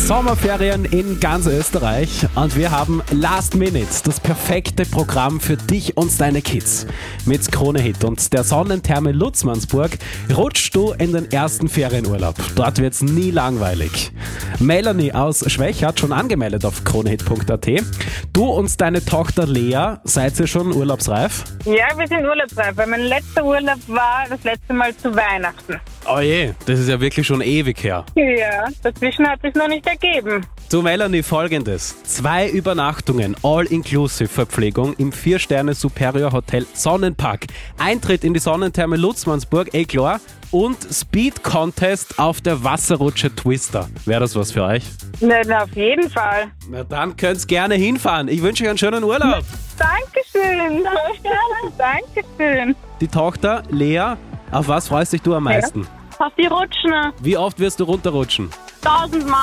Sommerferien in ganz Österreich und wir haben Last Minute, das perfekte Programm für dich und deine Kids. Mit Krone-Hit und der Sonnentherme Lutzmannsburg rutschst du in den ersten Ferienurlaub. Dort wird's nie langweilig. Melanie aus Schwäch hat schon angemeldet auf kronehit.at. Du und deine Tochter Lea, seid ihr schon urlaubsreif? Ja, wir sind urlaubsreif, weil mein letzter Urlaub war das letzte Mal zu Weihnachten. Oh je, das ist ja wirklich schon ewig her. Ja, dazwischen hat sich noch nicht ergeben. Du Melanie, folgendes. 2 Übernachtungen, All-Inclusive-Verpflegung im 4-Sterne Superior Hotel Sonnenpark. Eintritt in die Sonnentherme Lutzmannsburg, klar. Und Speed Contest auf der Wasserrutsche Twister. Wäre das was für euch? Na, auf jeden Fall. Na dann könnt's gerne hinfahren. Ich wünsche euch einen schönen Urlaub. Dankeschön. Dankeschön. Die Tochter Lea, auf was freust dich du am meisten? Auf die Rutschen. Wie oft wirst du runterrutschen? 1000 Mal.